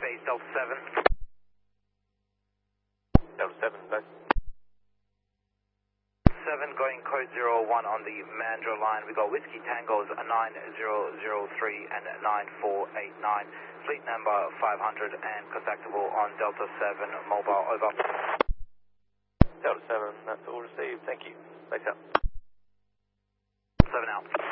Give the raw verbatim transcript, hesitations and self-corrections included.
base, Delta seven. Delta seven, base. seven going code zero one on the Mandra line. We got Whiskey Tangos nine zero zero three and nine four eight nine. Fleet number five hundred and contactable on Delta seven mobile, over. Delta seven, that's all received, thank you. Base out. seven out.